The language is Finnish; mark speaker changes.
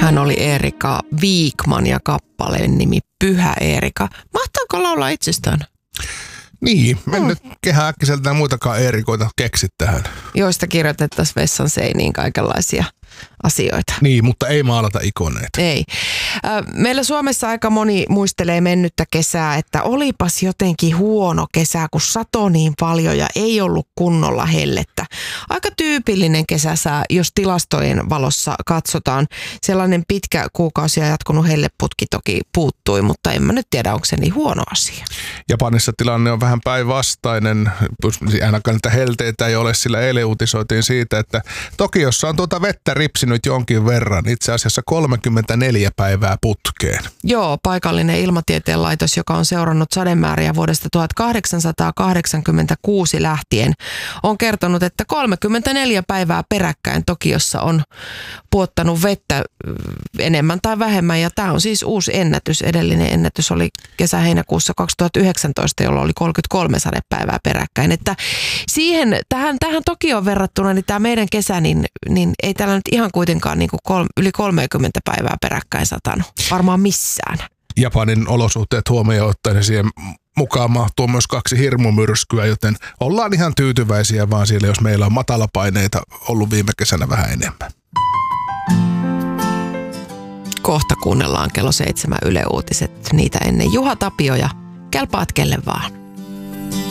Speaker 1: Hän oli Erika Wikman ja kappaleen nimi Pyhä Erika. Mahtaako laulaa itsestään?
Speaker 2: Niin, en nyt kehää äkkiseltään muitakaan Eerikoita keksi tähän.
Speaker 1: Joista kirjoitettaisiin vessan seiniin kaikenlaisia asioita.
Speaker 2: Niin, mutta ei maalata ikoneita.
Speaker 1: Ei. Meillä Suomessa aika moni muistelee mennyttä kesää, että olipas jotenkin huono kesä, kun satoi niin paljon ja ei ollut kunnolla hellettä. Aika tyypillinen kesäsää, jos tilastojen valossa katsotaan. Sellainen pitkä kuukausia jatkunut helleputki toki puuttui, mutta en mä nyt tiedä, onko se niin huono asia.
Speaker 2: Japanissa tilanne on vähän päinvastainen. Ainakaan niitä helteitä ei ole, sillä eilen uutisoitiin siitä, että Tokiossa on vettä ripsinyt jonkin verran, itse asiassa 34 päivää putkeen.
Speaker 1: Joo, paikallinen ilmatieteen laitos, joka on seurannut sademääriä vuodesta 1886 lähtien, on kertonut, että 34 päivää peräkkäin Tokiossa on puottanut vettä enemmän tai vähemmän, ja tämä on siis uusi ennätys. Edellinen ennätys oli kesä-heinäkuussa 2019, jolloin oli 33 sadepäivää peräkkäin. Että tähän Tokioon verrattuna, niin tämä meidän kesä, niin ei täällä nyt ihan kuitenkaan niin kuin yli 30 päivää peräkkäin satanut. Varmaan missään.
Speaker 2: Japanin olosuhteet huomioon ottaen siihen mukaan mahtuu myös 2 hirmumyrskyä, joten ollaan ihan tyytyväisiä vaan siellä, jos meillä on matalapaineita ollut viime kesänä vähän enemmän.
Speaker 1: Kohta kuunnellaan kello 7 Yle Uutiset. Niitä ennen Juha Tapio ja kelpaat kelle vaan.